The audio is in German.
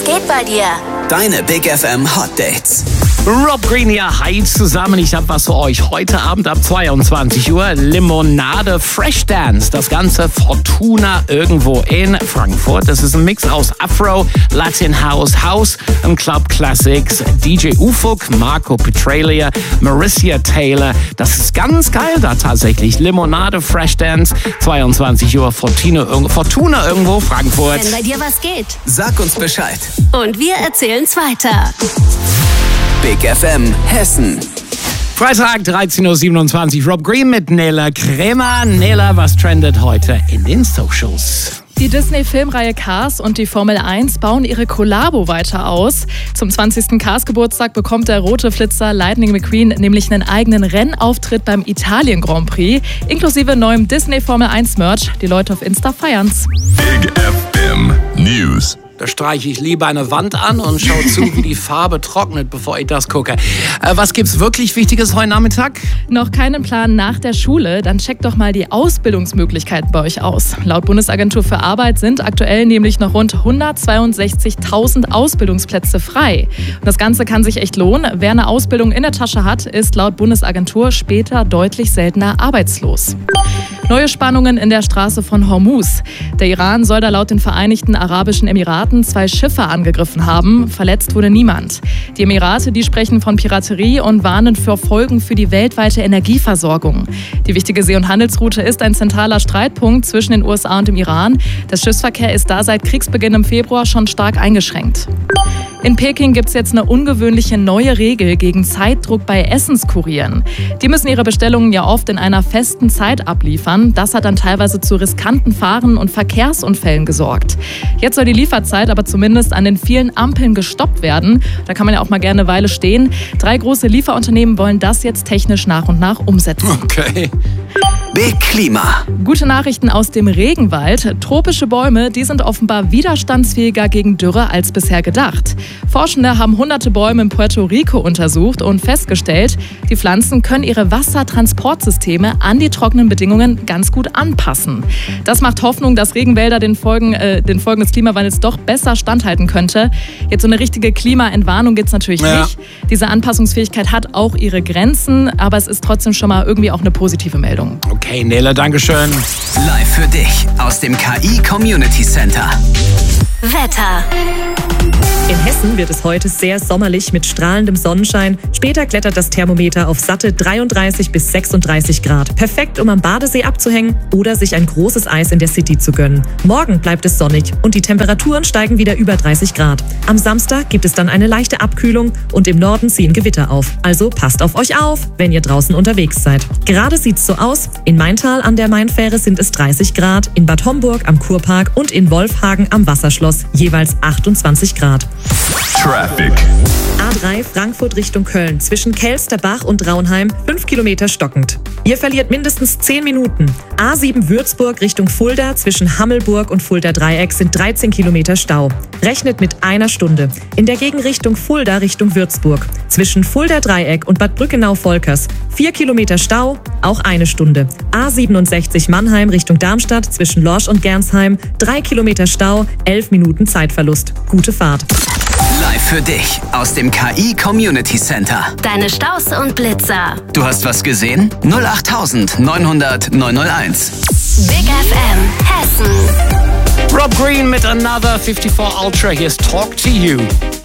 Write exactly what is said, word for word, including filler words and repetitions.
Was geht bei dir? Deine Big F M Hot Dates. Rob Green hier, hi zusammen. Ich habe was für euch. Heute Abend ab zweiundzwanzig Uhr Limonade Fresh Dance. Das Ganze Fortuna irgendwo in Frankfurt. Das ist ein Mix aus Afro, Latin House, House und Club Classics. D J Ufuk, Marco Petralia, Marissa Taylor. Das ist ganz geil da tatsächlich. Limonade Fresh Dance, zweiundzwanzig Uhr Fortuna, Fortuna irgendwo Frankfurt. Wenn bei dir was geht. Sag uns Bescheid. Und wir erzählen's weiter. Big F M Hessen. Freitag, dreizehn Uhr siebenundzwanzig. Rob Green mit Nela Kremer. Nela, was trendet heute in den Socials? Die Disney-Filmreihe Cars und die Formel eins bauen ihre Kollabo weiter aus. Zum zwanzigsten Cars-Geburtstag bekommt der rote Flitzer Lightning McQueen nämlich einen eigenen Rennauftritt beim Italien Grand Prix, inklusive neuem Disney-Formel eins Merch. Die Leute auf Insta feiern's. Big F M News. Da streiche ich lieber eine Wand an und schaue zu, wie die Farbe trocknet, bevor ich das gucke. Äh, was gibt's wirklich Wichtiges heute Nachmittag? Noch keinen Plan nach der Schule? Dann checkt doch mal die Ausbildungsmöglichkeiten bei euch aus. Laut Bundesagentur für Arbeit sind aktuell nämlich noch rund hundertzweiundsechzigtausend Ausbildungsplätze frei. Und das Ganze kann sich echt lohnen. Wer eine Ausbildung in der Tasche hat, ist laut Bundesagentur später deutlich seltener arbeitslos. Neue Spannungen in der Straße von Hormuz. Der Iran soll da laut den Vereinigten Arabischen Emiraten zwei Schiffe angegriffen haben. Verletzt wurde niemand. Die Emirate, die sprechen von Piraterie und warnen für Folgen für die weltweite Energieversorgung. Die wichtige See- und Handelsroute ist ein zentraler Streitpunkt zwischen den U S A und dem Iran. Der Schiffsverkehr ist da seit Kriegsbeginn im Februar schon stark eingeschränkt. In Peking gibt es jetzt eine ungewöhnliche neue Regel gegen Zeitdruck bei Essenskurieren. Die müssen ihre Bestellungen ja oft in einer festen Zeit abliefern. Das hat dann teilweise zu riskanten Fahren und Verkehrsunfällen gesorgt. Jetzt soll die Lieferzeit aber zumindest an den vielen Ampeln gestoppt werden. Da kann man ja auch mal gerne eine Weile stehen. Drei große Lieferunternehmen wollen das jetzt technisch nach und nach umsetzen. Okay. Big Klima. Gute Nachrichten aus dem Regenwald. Tropische Bäume, die sind offenbar widerstandsfähiger gegen Dürre als bisher gedacht. Forschende haben hunderte Bäume in Puerto Rico untersucht und festgestellt, die Pflanzen können ihre Wassertransportsysteme an die trockenen Bedingungen ganz gut anpassen. Das macht Hoffnung, dass Regenwälder den Folgen, äh, den Folgen des Klimawandels doch besser standhalten könnte. Jetzt so eine richtige Klimaentwarnung gibt es natürlich ja. nicht. Diese Anpassungsfähigkeit hat auch ihre Grenzen, aber es ist trotzdem schon mal irgendwie auch eine positive Meldung. Okay, Nela, dankeschön. Live für dich aus dem K I Community Center. Wetter. In Hessen wird es heute sehr sommerlich mit strahlendem Sonnenschein. Später klettert das Thermometer auf satte dreiunddreißig bis sechsunddreißig Grad. Perfekt, um am Badesee abzuhängen oder sich ein großes Eis in der City zu gönnen. Morgen bleibt es sonnig und die Temperaturen steigen wieder über dreißig Grad. Am Samstag gibt es dann eine leichte Abkühlung und im Norden ziehen Gewitter auf. Also passt auf euch auf, wenn ihr draußen unterwegs seid. Gerade sieht's so aus. In Maintal an der Mainfähre sind es dreißig Grad, in Bad Homburg am Kurpark und in Wolfhagen am Wasserschloss jeweils achtundzwanzig Grad. Traffic. A drei Frankfurt Richtung Köln zwischen Kelsterbach und Raunheim fünf Kilometer stockend. Ihr verliert mindestens zehn Minuten. A sieben Würzburg Richtung Fulda zwischen Hammelburg und Fulda Dreieck sind dreizehn Kilometer Stau. Rechnet mit einer Stunde. In der Gegenrichtung Fulda Richtung Würzburg zwischen Fulda Dreieck und Bad Brückenau-Volkers vier Kilometer Stau, auch eine Stunde. A siebenundsechzig Mannheim Richtung Darmstadt zwischen Lorsch und Gernsheim drei Kilometer Stau, elf Minuten Zeitverlust. Gute Fahrt. Live für dich aus dem K I Community Center. Deine Staus und Blitzer. Du hast was gesehen? null acht neunhundert neunhunderteins. Big F M Hessen. Rob Green mit Another fifty-four Ultra. Here's Talk to You.